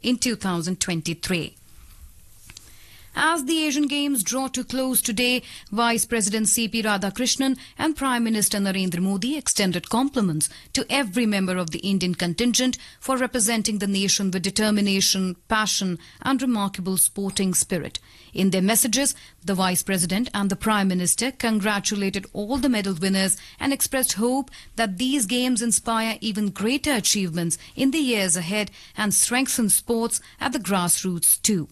in 2023. As the Asian Games draw to close today, Vice President C.P. Radhakrishnan and Prime Minister Narendra Modi extended compliments to every member of the Indian contingent for representing the nation with determination, passion and remarkable sporting spirit. In their messages, the Vice President and the Prime Minister congratulated all the medal winners and expressed hope that these games inspire even greater achievements in the years ahead and strengthen sports at the grassroots too.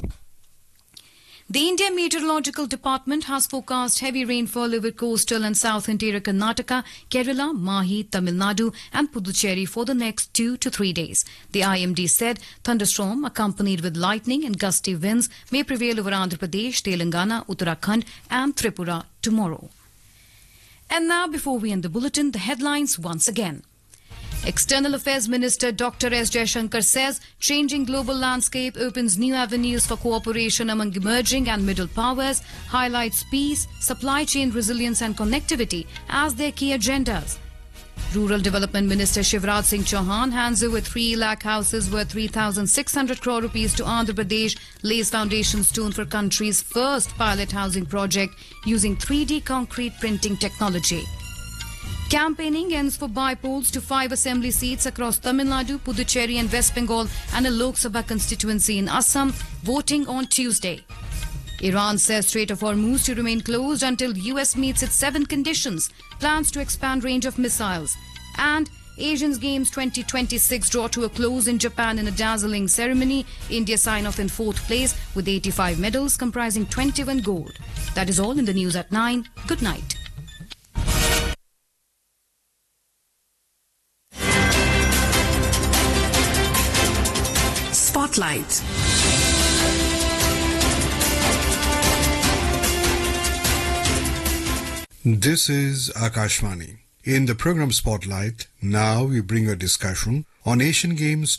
The India Meteorological Department has forecast heavy rainfall over coastal and south interior Karnataka, Kerala, Mahi, Tamil Nadu and Puducherry for the next 2 to 3 days. The IMD said thunderstorm accompanied with lightning and gusty winds may prevail over Andhra Pradesh, Telangana, Uttarakhand and Tripura tomorrow. And now, before we end the bulletin, the headlines once again. External Affairs Minister Dr. S. Jaishankar says changing global landscape opens new avenues for cooperation among emerging and middle powers, highlights peace, supply chain resilience and connectivity as their key agendas. Rural Development Minister Shivraj Singh Chauhan hands over 3 lakh houses worth 3,600 crore rupees to Andhra Pradesh, lays foundation stone for country's first pilot housing project using 3D concrete printing technology. Campaigning ends for by-polls to 5 assembly seats across Tamil Nadu, Puducherry and West Bengal and a Lok Sabha constituency in Assam, voting on Tuesday. Iran says Strait of Hormuz to remain closed until US meets its 7 conditions, plans to expand range of missiles. And Asian Games 2026 draw to a close in Japan in a dazzling ceremony. India sign off in 4th place with 85 medals comprising 21 gold. That is all in the news at 9. Good night. Spotlight. This is Akashvani. In the program Spotlight, now we bring a discussion on Asian Games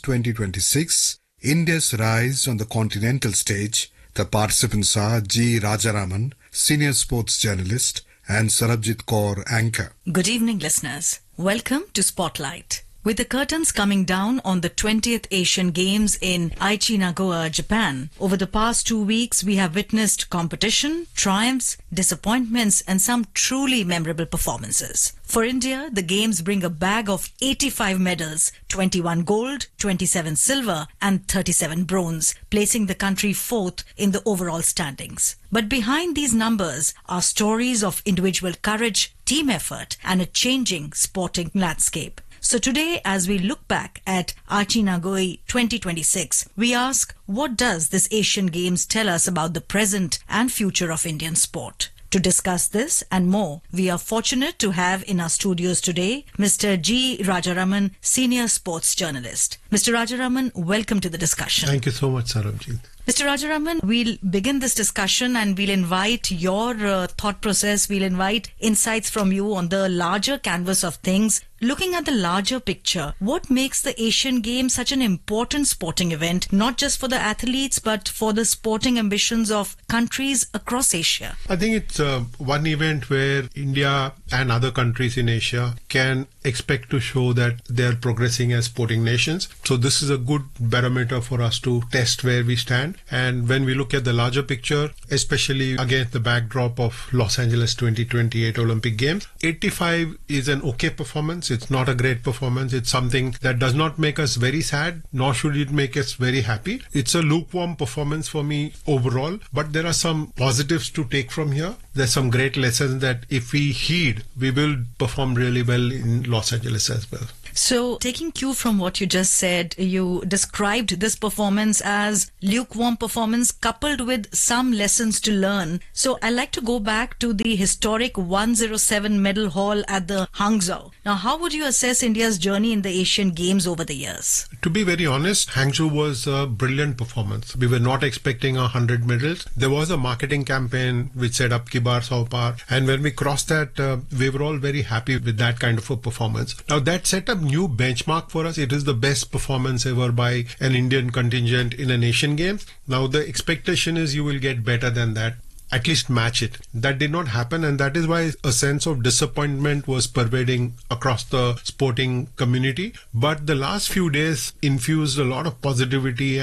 2026, India's rise on the continental stage. The participants are G. Rajaraman, senior sports journalist, and Sarabjit Kaur, anchor. Good evening, listeners. Welcome to Spotlight. With the curtains coming down on the 20th Asian Games in Aichi, Nagoya, Japan, over the past 2 weeks we have witnessed competition, triumphs, disappointments and some truly memorable performances. For India, the Games bring a bag of 85 medals, 21 gold, 27 silver and 37 bronze, placing the country 4th in the overall standings. But behind these numbers are stories of individual courage, team effort and a changing sporting landscape. So today, as we look back at Aichi Nagoya 2026, we ask, what does this Asian Games tell us about the present and future of Indian sport? To discuss this and more, we are fortunate to have in our studios today Mr. G. Rajaraman, senior sports journalist. Mr. Rajaraman, welcome to the discussion. Thank you so much, Sarabjit. Mr. Rajaraman, we'll begin this discussion and we'll invite your thought process, we'll invite insights from you on the larger canvas of things. Looking at the larger picture, what makes the Asian Games such an important sporting event, not just for the athletes, but for the sporting ambitions of countries across Asia? I think it's one event where India and other countries in Asia can expect to show that they are progressing as sporting nations. So this is a good barometer for us to test where we stand. And when we look at the larger picture, especially against the backdrop of Los Angeles 2028 Olympic Games, 85 is an okay performance. It's not a great performance. It's something that does not make us very sad, nor should it make us very happy. It's a lukewarm performance for me overall, but there are some positives to take from here. There's some great lessons that if we heed, we will perform really well in Los Angeles as well. So, taking cue from what you just said, you described this performance as lukewarm performance coupled with some lessons to learn. So, I'd like to go back to the historic 107 medal haul at the Hangzhou. Now, how would you assess India's journey in the Asian Games over the years? To be very honest, Hangzhou was a brilliant performance. We were not expecting 100 medals. There was a marketing campaign which said up ki baar 100 paar. And when we crossed that, we were all very happy with that kind of a performance. Now, that set up new benchmark for us. It is the best performance ever by an Indian contingent in an Asian Games. Now the expectation is you will get better than that, at least match it. That did not happen, and that is why a sense of disappointment was pervading across the sporting community. But the last few days infused a lot of positivity